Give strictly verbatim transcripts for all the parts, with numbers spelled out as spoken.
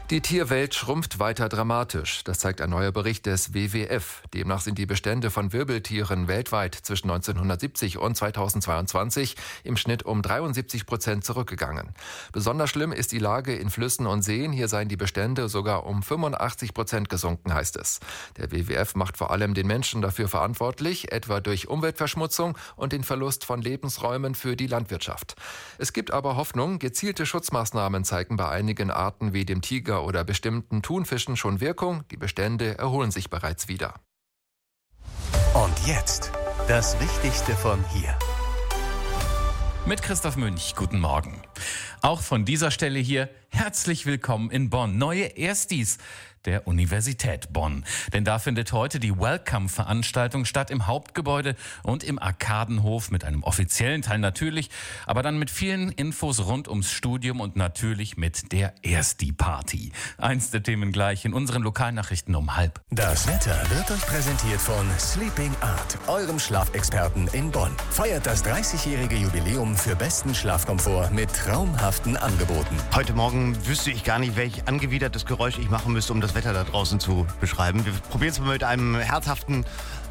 Die Tierwelt schrumpft weiter dramatisch. Das zeigt ein neuer Bericht des W W F. Demnach sind die Bestände von Wirbeltieren weltweit zwischen neunzehnhundertsiebzig und zweitausendzweiundzwanzig im Schnitt um dreiundsiebzig Prozent zurückgegangen. Besonders schlimm ist die Lage in Flüssen und Seen. Hier seien die Bestände sogar um fünfundachtzig Prozent gesunken, heißt es. Der W W F macht vor allem den Menschen dafür verantwortlich, etwa durch Umweltverschmutzung und den Verlust von Lebensräumen für die Landwirtschaft. Es gibt aber Hoffnung. Gezielte Schutzmaßnahmen zeigen bei einigen Arten wie dem Tiger oder bestimmten Thunfischen schon Wirkung. Die Bestände erholen sich bereits wieder. Und jetzt das Wichtigste von hier. Mit Christoph Münch, guten Morgen. Auch von dieser Stelle hier herzlich willkommen in Bonn. Neue Erstis der Universität Bonn. Denn da findet heute die Welcome-Veranstaltung statt im Hauptgebäude und im Arkadenhof mit einem offiziellen Teil natürlich, aber dann mit vielen Infos rund ums Studium und natürlich mit der Ersti-Party. Eins der Themen gleich in unseren Lokalnachrichten um halb. Das Wetter wird euch präsentiert von Sleeping Art, eurem Schlafexperten in Bonn. Feiert das dreißigjährige Jubiläum für besten Schlafkomfort mit traumhaften Angeboten. Heute Morgen wüsste ich gar nicht, welch angewidertes Geräusch ich machen müsste, um das Wetter da draußen zu beschreiben. Wir probieren es mal mit einem herzhaften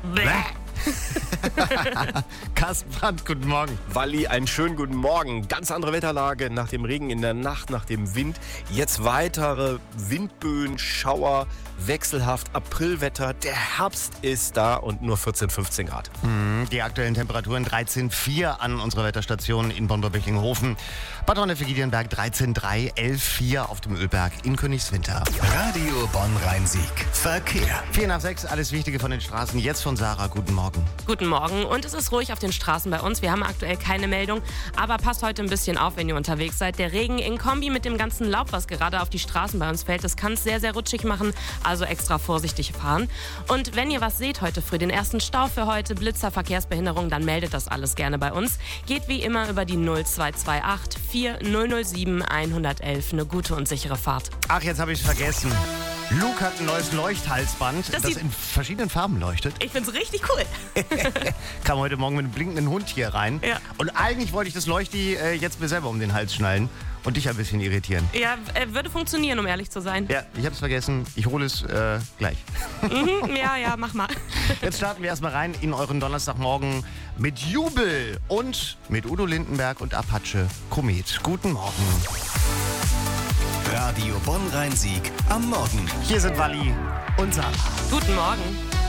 Carsten Brandt, guten Morgen. Walli, einen schönen guten Morgen. Ganz andere Wetterlage nach dem Regen in der Nacht, nach dem Wind. Jetzt weitere Windböen, Schauer, wechselhaft Aprilwetter. Der Herbst ist da und nur vierzehn, fünfzehn Grad. Die aktuellen Temperaturen dreizehn Komma vier an unserer Wetterstation in Bonn-Böcklingen-Hofen. Bad Ronneffe-Giedienberg dreizehn Komma drei, elf Komma vier auf dem Ölberg in Königswinter. Radio Bonn-Rhein-Sieg. Verkehr. vier nach sechs, alles Wichtige von den Straßen. Jetzt von Sarah. Guten Morgen. Guten Morgen. Und es ist ruhig auf den Straßen bei uns. Wir haben aktuell keine Meldung. Aber passt heute ein bisschen auf, wenn ihr unterwegs seid. Der Regen in Kombi mit dem ganzen Laub, was gerade auf die Straßen bei uns fällt, das kann es sehr, sehr rutschig machen. Also extra vorsichtig fahren. Und wenn ihr was seht heute früh, den ersten Stau für heute, Blitzer, Verkehrsbehinderung, dann meldet das alles gerne bei uns. Geht wie immer über die null zwei zwei acht, vier null null sieben, eins eins eins. Eine gute und sichere Fahrt. Ach, jetzt habe ich es vergessen. Luke hat ein neues Leuchthalsband, das, das in verschiedenen Farben leuchtet. Ich find's richtig cool. Kam heute Morgen mit einem blinkenden Hund hier rein. Ja. Und eigentlich wollte ich das Leuchti äh, jetzt mir selber um den Hals schnallen und dich ein bisschen irritieren. Ja, äh, würde funktionieren, um ehrlich zu sein. Ja, ich habe es vergessen. Ich hole es äh, gleich. Mhm, ja, ja, mach mal. Jetzt starten wir erstmal rein in euren Donnerstagmorgen mit Jubel und mit Udo Lindenberg und Apache Komet. Guten Morgen. Radio Bonn-Rhein-Sieg am Morgen. Hier sind Walli und Sarah. Guten Morgen.